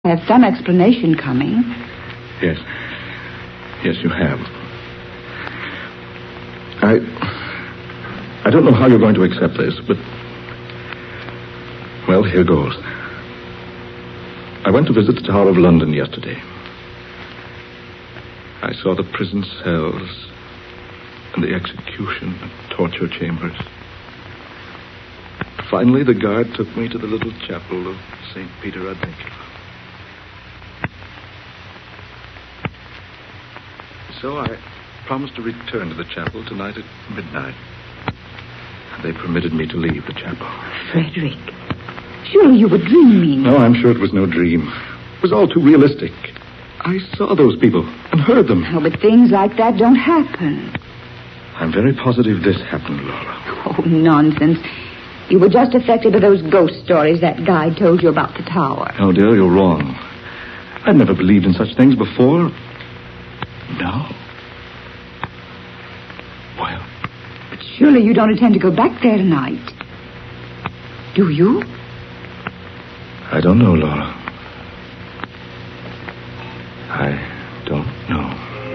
I have some explanation coming. Yes. Yes, you have. I don't know how you're going to accept this, but... Well, here goes. I went to visit the Tower of London yesterday. I saw the prison cells and the execution and torture chambers. Finally, the guard took me to the little chapel of St. Peter ad Vincula. So I promised to return to the chapel tonight at midnight. They permitted me to leave the chapel. Frederick, surely you were dreaming. No, I'm sure it was no dream. It was all too realistic. I saw those people and heard them. Oh, but things like that don't happen. I'm very positive this happened, Laura. Oh, nonsense. You were just affected by those ghost stories that guide told you about the tower. Oh, dear, you're wrong. I've never believed in such things before. No? Well... But surely you don't intend to go back there tonight. Do you? I don't know, Laura. I